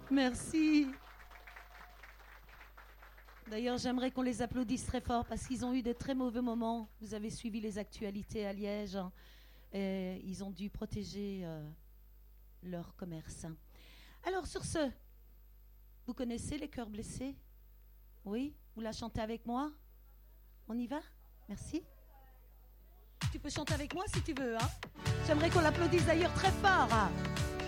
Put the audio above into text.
Merci. D'ailleurs, j'aimerais qu'on les applaudisse très fort parce qu'ils ont eu de très mauvais moments. Vous avez suivi les actualités à Liège. Et ils ont dû protéger leur commerce. Alors, sur ce, vous connaissez les cœurs blessés? Oui? Vous la chantez avec moi? On y va? Merci. Tu peux chanter avec moi si tu veux. Hein? J'aimerais qu'on l'applaudisse d'ailleurs très fort.